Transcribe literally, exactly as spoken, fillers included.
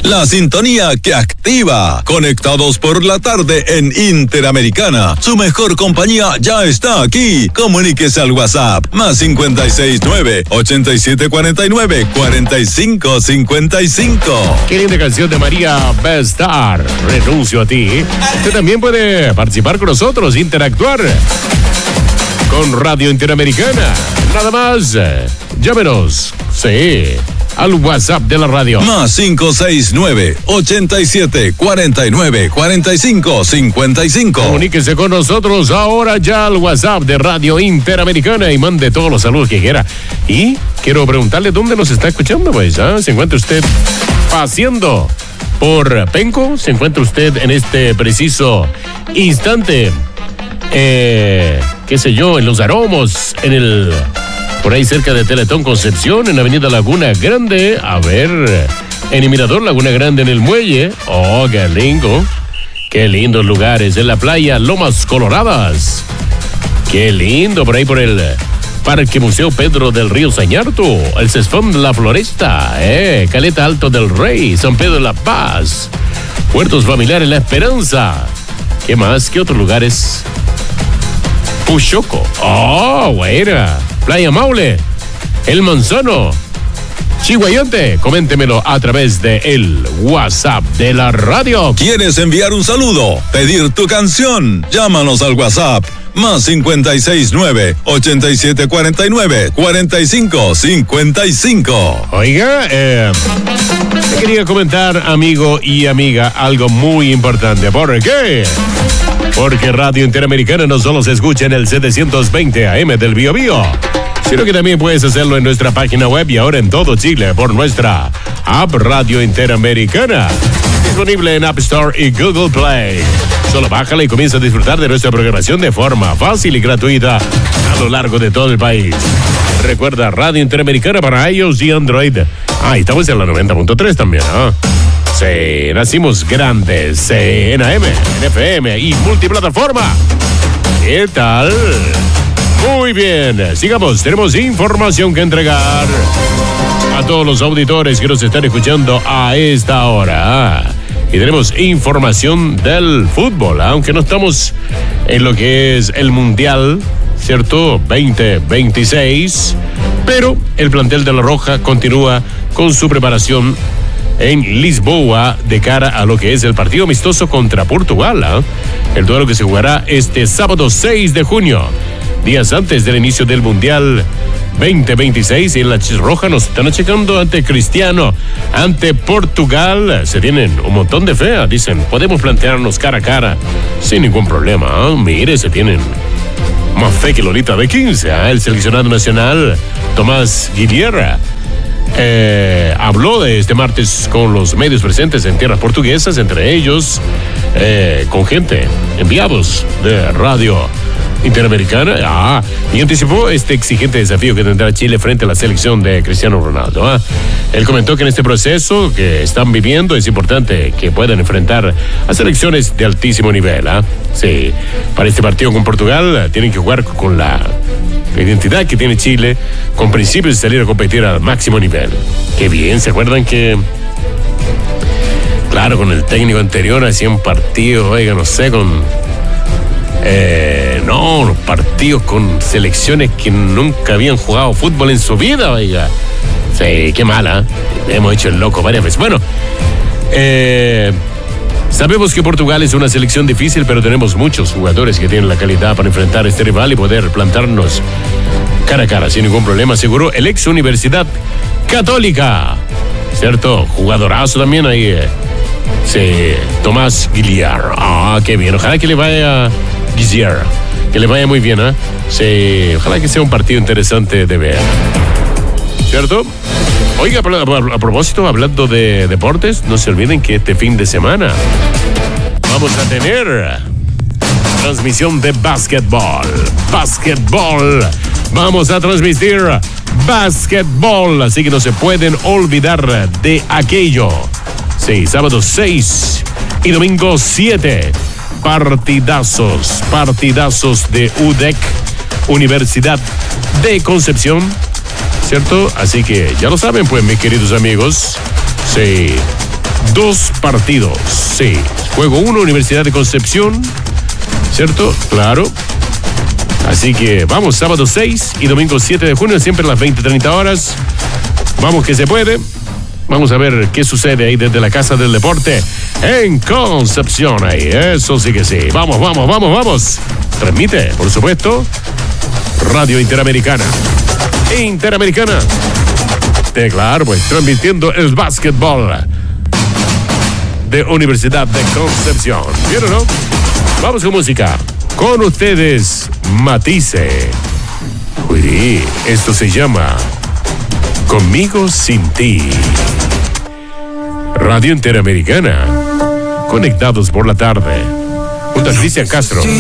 la sintonía que activa. Conectados por la tarde en Interamericana. Su mejor compañía ya está aquí. Comuníquese al WhatsApp más cincuenta y seis nueve, ochenta y siete cuarenta y nueve, cuarenta y cinco cincuenta y cinco. Qué linda canción de María Bestar. Renuncio a ti. Usted también puede participar con nosotros, interactuar con Radio Interamericana. Nada más, llámenos, sí, al WhatsApp de la radio. Más cinco seis nueve, ochenta y siete cuarenta y nueve, cuarenta y cinco cincuenta y cinco. Comuníquese con nosotros ahora ya al WhatsApp de Radio Interamericana y mande todos los saludos que quiera. Y quiero preguntarle dónde nos está escuchando, pues, ¿ah? ¿Se encuentra usted paseando por Penco? ¿Se encuentra usted en este preciso instante, eh, qué sé yo, en Los Aromos, en el, por ahí cerca de Teletón Concepción, en Avenida Laguna Grande, a ver, en el Mirador Laguna Grande, en el Muelle? Oh, qué lindo, qué lindos lugares, en la playa Lomas Coloradas, qué lindo, por ahí por el Parque Museo Pedro del Río Sañarto, el Cesfón La Floresta, eh, Caleta Alto del Rey, San Pedro de la Paz, Puertos Familiares La Esperanza. ¿Qué más? ¿Qué otros lugares? Puchoco. Oh, buena. Playa Maule, El Manzano, Chihuayote. Coméntemelo a través de el WhatsApp de la radio. ¿Quieres enviar un saludo? ¿Pedir tu canción? Llámanos al WhatsApp. Más cincuenta y seis nueve, ochenta y siete cuarenta y nueve, cuarenta y cinco cincuenta y cinco. Oiga, eh, te quería comentar, amigo y amiga, algo muy importante. ¿Por qué? Porque Radio Interamericana no solo se escucha en el setecientos veinte A M del Bío Bío, sino que también puedes hacerlo en nuestra página web y ahora en todo Chile por nuestra app Radio Interamericana. Disponible en App Store y Google Play. Solo bájala y comienza a disfrutar de nuestra programación de forma fácil y gratuita a lo largo de todo el país. Recuerda, Radio Interamericana para iOS y Android. Ah, y estamos en la noventa punto tres también, ¿ah? Sí, nacimos grandes, sí, en A M, en F M y multiplataforma. ¿Qué tal? Muy bien, sigamos, tenemos información que entregar a todos los auditores que nos están escuchando a esta hora. Y tenemos información del fútbol, aunque no estamos en lo que es el Mundial, ¿cierto? veinte veintiséis, pero el plantel de La Roja continúa con su preparación en Lisboa de cara a lo que es el partido amistoso contra Portugal, ¿eh? El duelo que se jugará este sábado seis de junio, días antes del inicio del Mundial veinte veintiséis, y en la Roja nos están achicando ante Cristiano, ante Portugal. Se tienen un montón de fe, dicen, podemos plantearnos cara a cara sin ningún problema, ¿eh? Mire, se tienen más fe que Lolita de quince, ¿eh? El seleccionado nacional Tomás Guilherme eh, habló de este martes con los medios presentes en tierras portuguesas, entre ellos eh, con gente, enviados de Radio Interamericana, ah, y anticipó este exigente desafío que tendrá Chile frente a la selección de Cristiano Ronaldo. Ah. Él comentó que en este proceso que están viviendo es importante que puedan enfrentar a selecciones de altísimo nivel. Ah. Sí, para este partido con Portugal tienen que jugar con la identidad que tiene Chile, con principios de salir a competir al máximo nivel. Qué bien, ¿se acuerdan que, claro, con el técnico anterior hacían partidos, oiga, no sé, con... Eh, no, los partidos con selecciones que nunca habían jugado fútbol en su vida, oiga. Sí, qué mala. Hemos hecho el loco varias veces. Bueno, eh, sabemos que Portugal es una selección difícil, pero tenemos muchos jugadores que tienen la calidad para enfrentar a este rival y poder plantarnos cara a cara sin ningún problema, aseguró el ex Universidad Católica. ¿Cierto? Jugadorazo también ahí. Eh. Sí, Tomás Guilherme. Ah, qué bien. Ojalá que le vaya... Guilherme, que le vaya muy bien, ¿eh? Sí, ojalá que sea un partido interesante de ver, ¿cierto? Oiga, a, a propósito, hablando de deportes, no se olviden que este fin de semana vamos a tener transmisión de básquetbol. Básquetbol. Vamos a transmitir básquetbol, así que no se pueden olvidar de aquello. Sí, sábado seis y domingo siete. Partidazos, partidazos de U D E C, Universidad de Concepción, ¿cierto? Así que ya lo saben, pues, mis queridos amigos. Sí, dos partidos. Sí. Juego uno, Universidad de Concepción. ¿Cierto? Claro. Así que vamos, sábado seis y domingo siete de junio, siempre a las veinte treinta horas. Vamos que se puede. Vamos a ver qué sucede ahí desde la Casa del Deporte en Concepción. Ahí, eso sí que sí. Vamos, vamos, vamos, vamos. Transmite, por supuesto, Radio Interamericana. Interamericana. Eh, claro, pues, transmitiendo el básquetbol de Universidad de Concepción. ¿Vieron, no? Vamos con música. Con ustedes, Matisse. Uy, esto se llama Conmigo sin ti. Radio Interamericana. Conectados por la tarde. Junto a Cristian Castro.